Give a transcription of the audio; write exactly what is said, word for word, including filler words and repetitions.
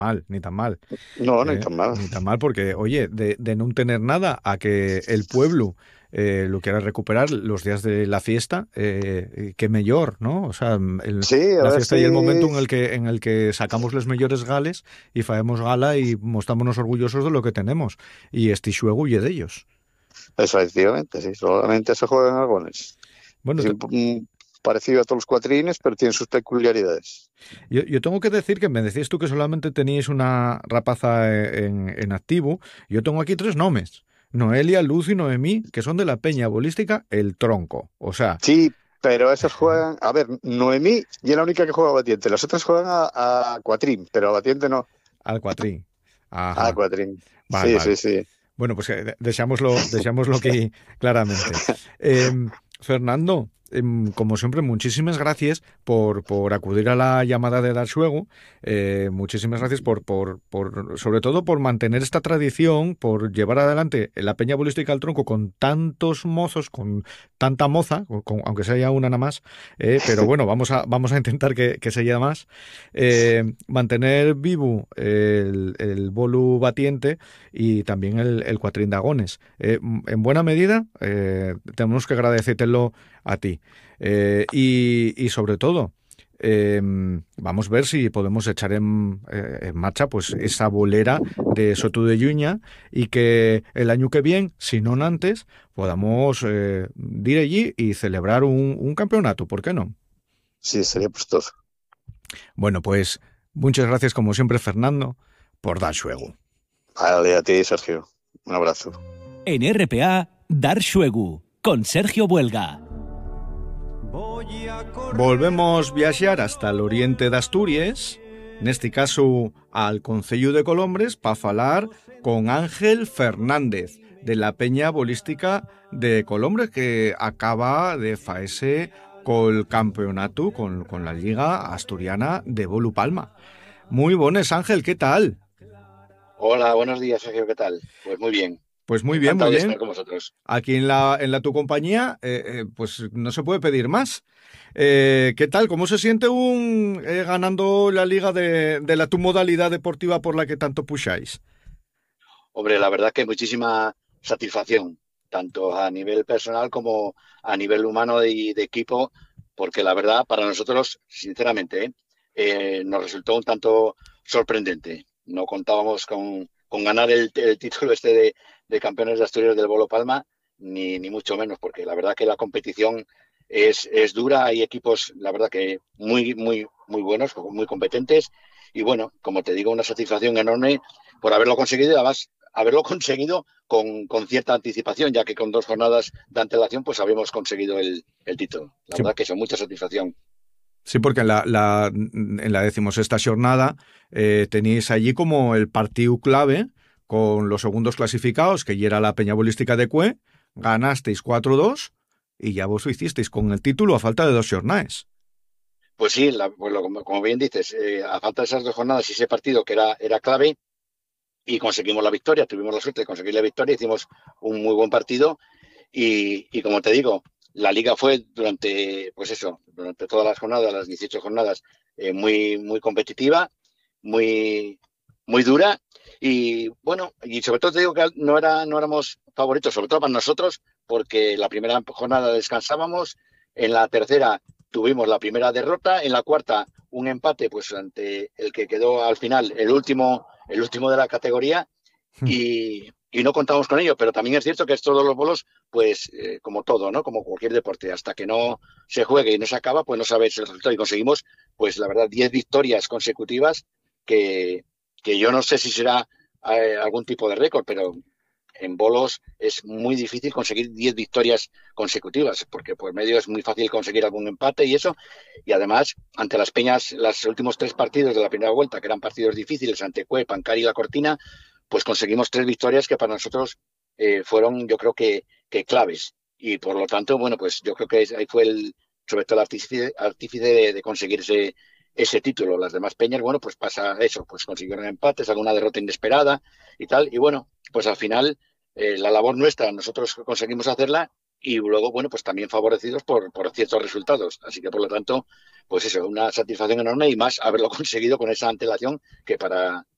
mal, ni tan mal. No, no hay Eh, tan mal. ni tan mal porque, oye, de, de no tener nada a que el pueblo eh, lo quiera recuperar los días de la fiesta, eh, qué mejor, ¿no? O sea, el- Sí, a la ver fiesta y el momento si... en el que en el que sacamos los mejores gales y faemos gala y mostrámonos orgullosos de lo que tenemos. Y este xuego huye de ellos. Efectivamente, sí, solamente se juegan algones. Bueno, Es te- un- un- parecido a todos los cuatrines, pero tiene sus peculiaridades. yo, yo tengo que decir que me decías tú que solamente teníais una rapaza eh, en, en activo. Yo tengo aquí tres nombres. Noelia, Luz y Noemí, que son de la peña bolística El Tronco. O sea, Sí, pero esos juegan... A ver, Noemí y es la única que juega a batiente. Las otras juegan a, a cuatrín, pero a batiente no. al cuatrín. A Ajá. cuatrín. Vale, Sí, sí, vale. sí. Bueno, pues eh, deseámoslo, deseámoslo aquí claramente. Em, Fernando, em, como siempre, muchísimas gracias por, por acudir a la llamada de Darsuego. Eh, muchísimas gracias por, por, por, sobre todo por mantener esta tradición, por llevar adelante la Peña Bolística al Tronco con tantos mozos, con tanta moza, con- con- aunque sea ya una nada más, eh, pero bueno, vamos a, vamos a intentar que, que sea más. Eh, mantener vivo el, el bolu batiente y también el, el cuatrín de Agones. Eh, en buena medida, eh, tenemos que agradecértelo a ti. Eh, y, y sobre todo, eh, vamos a ver si podemos echar en, eh, en marcha pues esa bolera de Soto de Yuña y que el año que viene, si no antes, podamos eh, ir allí y celebrar un, un campeonato, ¿por qué no? Sí, sería prestoso. Bueno, pues muchas gracias como siempre, Fernando, por dar juego. Vale, a ti, Sergio. Un abrazo. En R P A, Dar Xuegu, con Sergio Buelga. Volvemos viaxar hasta el oriente de Asturias, neste caso al Concello de Colombres, para falar con Ángel Fernández, de la Peña Bolística de Colombres, que acaba de faese col campeonato, con, con la Liga Asturiana de Bolu Palma. Muy buenas, Ángel, ¿qué tal? Hola, buenos días, Sergio, ¿qué tal? Pues muy bien, Pues muy bien, muy encantado de estar bien. con vosotros. Aquí en la, en la tu compañía, eh, eh, pues no se puede pedir más. Eh, ¿qué tal? ¿Cómo se siente un eh, ganando la liga de, de la tu modalidad deportiva por la que tanto pusháis? Hombre, la verdad que muchísima satisfacción, tanto a nivel personal como a nivel humano y de equipo, porque la verdad, para nosotros, sinceramente, ¿eh? Eh, nos resultó un tanto sorprendente. No contábamos con, con ganar el, el título este de, de campeones de Asturias del Bolo Palma, ni, ni mucho menos, porque la verdad que la competición es, es dura, hay equipos, la verdad que muy, muy, muy buenos, muy competentes, y bueno, como te digo, una satisfacción enorme por haberlo conseguido y además haberlo conseguido con, con cierta anticipación, ya que con dos jornadas de antelación pues habíamos conseguido el, el título. La Sí, verdad que eso, mucha satisfacción. sí, porque en la, la, en la decimosexta jornada eh, tenéis allí como el partido clave con los segundos clasificados, que ya era la Peña Bolística de Cue, ganasteis cuatro dos y ya vos lo hicisteis con el título a falta de dos jornadas. Pues sí, la, pues lo, como, como, bien dices, eh, a falta de esas dos jornadas y ese partido que era, era clave, y conseguimos la victoria, tuvimos la suerte de conseguir la victoria, hicimos un muy buen partido y, y como te digo, la liga fue durante, pues eso, durante todas las jornadas, las dieciocho jornadas, eh, muy, muy competitiva, muy, muy dura y bueno, y sobre todo te digo que no, era, no éramos favoritos, sobre todo para nosotros, porque la primera jornada descansábamos, en la tercera tuvimos la primera derrota, en la cuarta un empate, pues ante el que quedó al final el último, el último de la categoría y, y no contamos con ello, pero también es cierto que es todos los bolos, pues eh, como todo, ¿no? Como cualquier deporte, hasta que no se juegue y no se acaba, pues no sabes el resultado y conseguimos, pues la verdad, diez victorias consecutivas que, que yo no sé si será eh, algún tipo de récord, pero en bolos es muy difícil conseguir diez victorias consecutivas, porque por medio es muy fácil conseguir algún empate y eso, y además, ante las Peñas, los últimos tres partidos de la primera vuelta, que eran partidos difíciles, ante Cue, Pancar y La Cortina, pues conseguimos tres victorias que para nosotros eh, fueron, yo creo que, que claves, y por lo tanto, bueno, pues yo creo que ahí fue el, sobre todo el artífice, artífice de, de conseguir ese, ese título. Las demás Peñas, bueno, pues pasa eso, pues consiguieron empates, alguna derrota inesperada y tal, y bueno, pues al final eh, la labor nuestra, nosotros conseguimos hacerla y luego, bueno, pues también favorecidos por, por ciertos resultados. Así que, por lo tanto, pues eso, una satisfacción enorme y más haberlo conseguido con esa antelación que para,